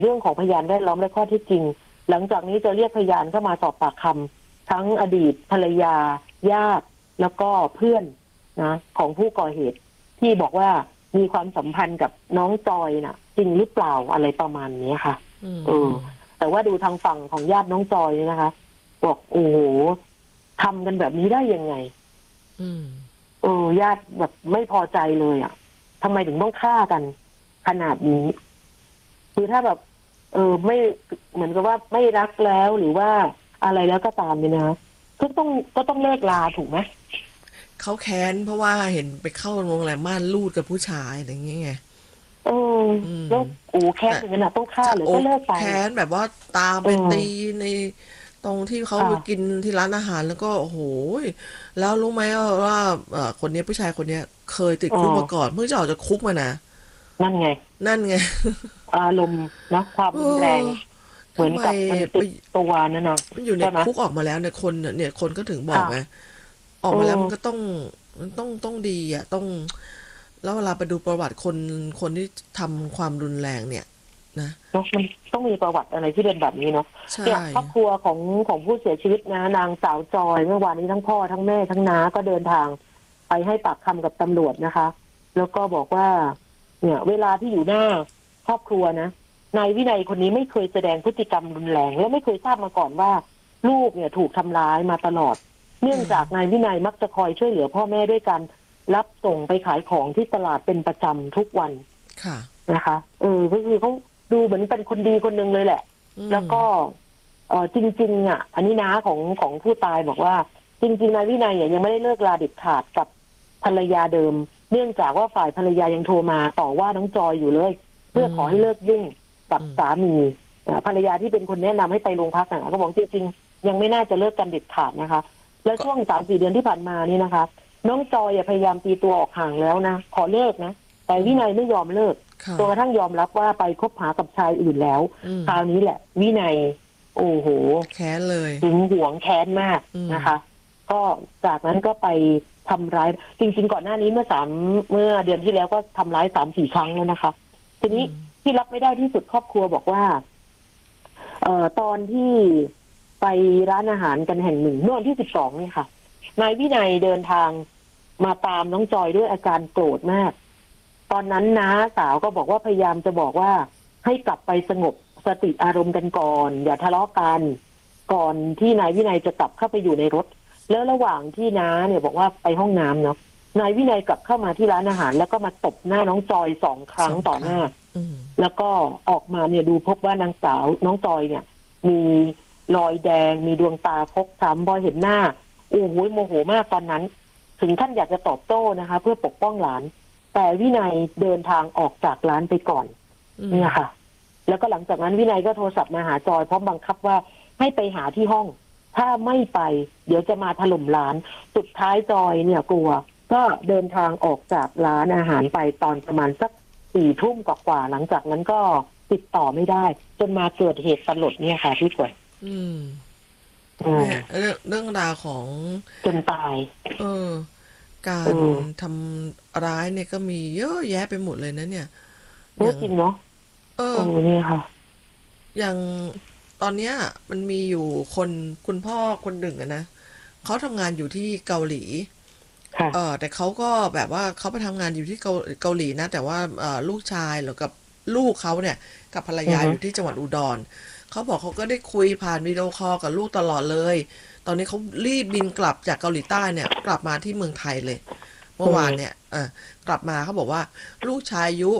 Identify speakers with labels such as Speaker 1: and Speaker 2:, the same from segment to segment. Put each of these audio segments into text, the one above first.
Speaker 1: เรื่องของพยานแวดล้อมและข้อเท็จจริงหลังจากนี้จะเรียกพยานเข้ามาสอบปากคำทั้งอดีตภรรยาญาติแล้วก็เพื่อนนะของผู้ก่อเหตุที่บอกว่ามีความสัมพันธ์กับน้องจอยน่ะจริงหรือเปล่าอะไรประมาณนี้ค่ะแต่ว่าดูทางฝั่งของญาติน้องจอยนะคะบอกโอ้โหทำกันแบบนี้ได้ยังไงญาติแบบไม่พอใจเลยอ่ะทำไมถึงต้องฆ่ากันขนาดนี้คือถ้าแบบไม่เหมือนกับว่าไม่รักแล้วหรือว่าอะไรแล้วก็ตามเนี่ยนะก็ต้องเลิกลาถูกไหม
Speaker 2: เขาแค้นเพราะว่าเห็นไปเข้าโรงแรมม่านรูดกับผู้ชายอะไรอย่างเงี้ย
Speaker 1: แล้วแค้นอย่างนั้นต้องฆ่าหรือก็เลิกไป
Speaker 2: แค้นแบบว่าตามไปตีในตรงที่เขาไปกินที่ร้านอาหารแล้วก็โอ้โหแล้วรู้ไหมว่าคนนี้ผู้ชายคนนี้เคยติดคุกมาก่อนเพิ่งจะออกจากคุกมานะ
Speaker 1: นั่นไงอารมณ์นะความรุนแรงเหมือนกับมันติดตัวนั่นนะ
Speaker 2: มันอยู่ในคุกออกมาแล้วเนี่ยคนก็ถึงบอกไงออกมาแล้วมันก็ต้องดีอ่ะต้องแล้วเวลาไปดูประวัติคนที่ทำความรุนแรงเนี่ยนะ
Speaker 1: มันต้องมีประวัติอะไรที่เป็นแบบนี้เนาะเนี่ยครอบครัวของผู้เสียชีวิตนะนางสาวจอยเมื่อวานนี้ทั้งพ่อทั้งแม่ทั้งน้าก็เดินทางไปให้ปากคำกับตำรวจนะคะแล้วก็บอกว่าเนี่ยเวลาที่อยู่หน้าครอบครัวนะนายวินัยคนนี้ไม่เคยแสดงพฤติกรรมรุนแรงและไม่เคยทราบมาก่อนว่าลูกเนี่ยถูกทำร้ายมาตลอดเนื่องจากนายวินัยมักจะคอยช่วยเหลือพ่อแม่ด้วยกันรับส่งไปขายของที่ตลาดเป็นประจำทุกวันนะคะก็คือเขาดูเหมือนเป็นคนดีคนหนึ่งเลยแหละแล้วก็จริงๆอ่ะอันนี้น้าของผู้ตายบอกว่าจริงๆนายวินัยยังไม่ได้เลิกลาเด็ดขาดกับภรรยาเดิมเนื่องจากว่าฝ่ายภรรยายังโทรมาต่อว่าน้องจอยอยู่เลยเพื่อขอให้เลิกยุ่งกับสามีภรรยาที่เป็นคนแนะนำให้ไปโรงพักน่ะก็บอกจริงๆยังไม่น่าจะเลิกกันเด็ดขาดนะคะและช่วง 3-4 เดือนที่ผ่านมานี่นะคะน้องจอยพยายามตีตัวออกห่างแล้วนะขอเลิกนะแต่วินัยไม่ยอมเลิกจนกระทั่งยอมรับว่าไปคบหากับชายอื่นแล้วคราวนี้แหละวินัยโอ้โห
Speaker 2: แค้นเลย
Speaker 1: ถึงหวงแค้นมากนะคะก็จากนั้นก็ไปทำร้ายจริงๆก่อนหน้านี้เมื่อเดือนที่แล้วก็ทำร้าย 3-4 ครั้งแล้วนะคะทีนี้ที่รับไม่ได้ที่สุดครอบครัวบอกว่าตอนที่ไปร้านอาหารกันแห่งหนึ่งเมื่อวันที่12เนี่ยค่ะนายวินัยเดินทางมาตามน้องจอยด้วยอาการโกรธมากตอนนั้นน้าสาวก็บอกว่าพยายามจะบอกว่าให้กลับไปสงบสติอารมณ์กันก่อนอย่าทะเลาะกันก่อนที่นายวินัยจะกลับเข้าไปอยู่ในรถแล้วระหว่างที่น้าเนี่ยบอกว่าไปห้องน้ำเนาะนายวินัยกลับเข้ามาที่ร้านอาหารแล้วก็มาตบหน้าน้องจอย2 ครั้งต่อหน้าแล้วก็ออกมาเนี่ยดูพบว่านางสาวน้องจอยเนี่ยมีรอยแดงมีดวงตาฟกช้ำพอเห็นหน้าโอ้โหโมโหมากตอนนั้นถึงท่านอยากจะตอบโต้นะคะเพื่อปกป้องหลานแต่วินัยเดินทางออกจากร้านไปก่อนเนี่ยค่ะแล้วก็หลังจากนั้นวินัยก็โทรศัพท์มาหาจอยพร้อมบังคับว่าให้ไปหาที่ห้องถ้าไม่ไปเดี๋ยวจะมาถล่มร้านสุดท้ายจอยเนี่ยกลัวก็เดินทางออกจากร้านอาหารไปตอนประมาณสัก4 ทุ่มกว่าหลังจากนั้นก็ติดต่อไม่ได้จนมาเกิดเหตุสลดเนี่ยค่ะพี่กวย
Speaker 2: เนี่ยเรื่องราวของ
Speaker 1: จนตาย
Speaker 2: การทำร้ายเนี่ยก็มีเยอะแยะไปหมดเลยนะเนี่ย
Speaker 1: จริงเนาะนี่ค่ะ
Speaker 2: อย่างตอนเนี้ยมันมีอยู่คุณพ่อคนหนึ่งนะเขาทำงานอยู่ที่เกาหลีแต่เขาก็แบบว่าเขาไปทำงานอยู่ที่เกาหลีนะแต่ว่าลูกชายหรือกับลูกเขาเนี่ยกับภรรยาอยู่ที่จังหวัดอุดรเขาบอกเขาก็ได้คุยผ่านวิดีโอคอลกับลูกตลอดเลยตอนนี้เขารีบบินกลับจากเกาหลีใต้เนี่ยกลับมาที่เมืองไทยเลยเมื่อวานเนี่ยกลับมาเขาบอกว่าลูกชายอายุ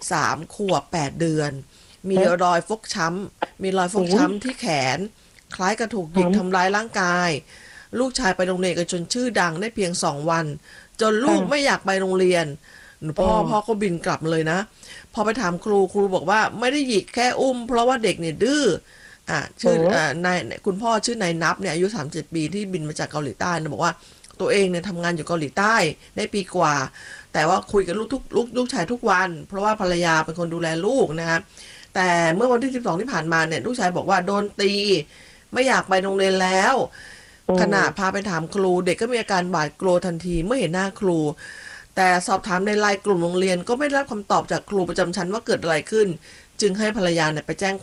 Speaker 2: 3 ขวบ 8 เดือนมีรอยฟกช้ำที่แขนคล้ายกับถูกหยิกทำร้ายร่างกายลูกชายไปโรงเรียนเอกชนชื่อดังได้เพียง2 วันจนลูกไม่อยากไปโรงเรียนพ่อก็บินกลับมาเลยนะพอไปถามครูบอกว่าไม่ได้หยิกแค่อุ้มเพราะว่าเด็กเนี่ยดื้อชื่อนายคุณพ่อชื่อนายนับเนี่ยอายุ37 ปีที่บินมาจากเกาหลีใต้นะบอกว่าตัวเองเนี่ยทำงานอยู่เกาหลีใต้ได้ปีกว่าแต่ว่าคุยกับลูกชายทุกวันเพราะว่าภรรยาเป็นคนดูแลลูกนะครับแต่เมื่อวันที่12ที่ผ่านมาเนี่ยลูกชายบอกว่าโดนตีไม่อยากไปโรงเรียนแล้วขณะพาไปถามครูเด็กก็มีอาการหวาดกลัวทันทีเมื่อเห็นหน้าครูแต่สอบถามในไลน์กลุ่มโรงเรียนก็ไม่ได้รับคำตอบจากครูประจำชั้นว่าเกิดอะไรขึ้นจึงให้ภรรยาเนี่ยไปแจ้ง